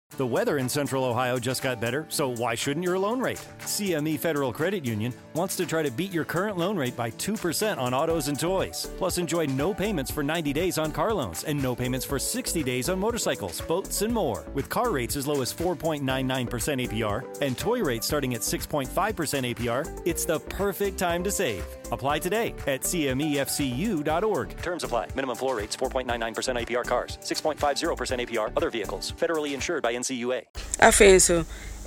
The weather in Central Ohio just got better, so why shouldn't your loan rate? CME Federal Credit Union wants to try to beat your current loan rate by 2% on autos and toys. Plus, enjoy no payments for 90 days on car loans and no payments for 60 days on motorcycles, boats, and more. With car rates as low as 4.99% APR and toy rates starting at 6.5% APR, it's the perfect time to save. Apply today at cmefcu.org. Terms apply. Minimum floor rates 4.99% APR cars, 6.50% APR other vehicles. Federally insured by NCUA. I feel so.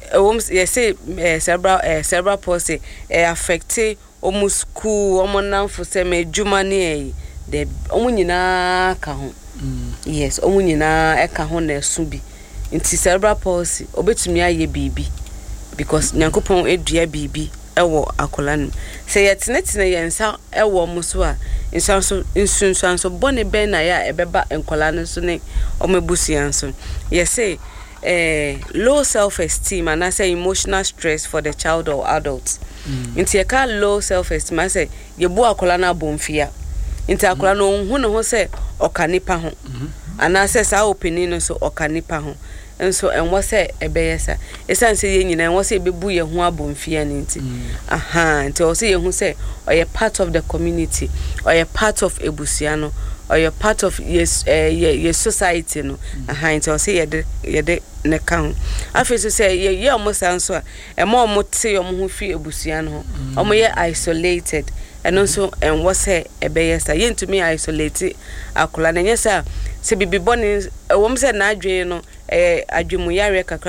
Cerebral palsy affected almost school, almost for some Jumani. The Omunina Kahon. Yes, Omunina Ekahon Subi. Into cerebral palsy, obey to me, ye baby. Because Nankupon Edria baby, Ewo Akolan. Say it's net in a yansa, Ewo Muswa, in Sanso, Bonnie Benaya, Ebeba, and Colanasune, or Mebusianson. Yes, say. Low self-esteem and I say emotional stress for the child or adults. Into a car low self-esteem, I say you boa colana bonfia. Into a colano who say or canipa home. And I says our opinion so or canipa home. And so and what's a beasa? It's answering and what's a bebuya who are bonfia ninty. Aha, and to say who say or a part of the community or a part of Ebusiano. Or you're part of your society, no. Until say you de ne count. I feel to say you almost answer a more mote say who feel Busiano, or more isolated, and also and what's a bayesa. Yen to me isolated. Akulana, yes, sir. Say be born in a woman said, Nadriano, a Jumuyari.